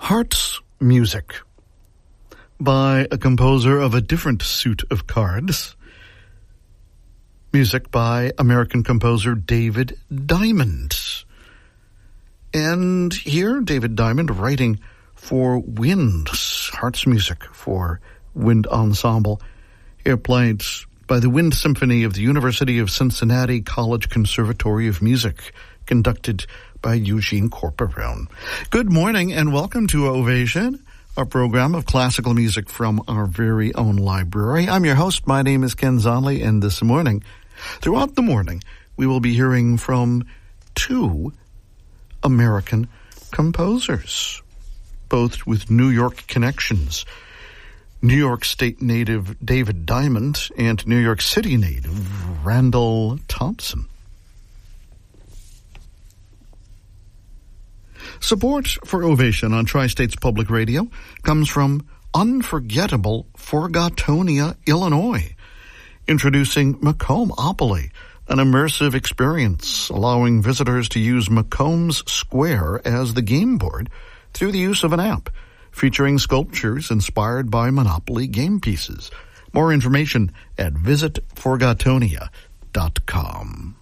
Heart's Music by a composer of a different suit of cards. Music by American composer David Diamond. And here, David Diamond writing for wind, Heart's Music for wind ensemble. Here played by the Wind Symphony of the University of Cincinnati College Conservatory of Music, conducted by Eugene Corporon. Good morning and welcome to Ovation, our program of classical music from our very own library. I'm your host. My name is Ken Zonley, and this morning, throughout the morning, we will be hearing from two American composers, both with New York connections. New York State native David Diamond and New York City native Randall Thompson. Support for Ovation on Tri-States Public Radio comes from unforgettable Forgotonia, Illinois, introducing Macombopoly, an immersive experience allowing visitors to use Macomb's Square as the game board through the use of an app featuring sculptures inspired by Monopoly game pieces. More information at visitforgotonia.com.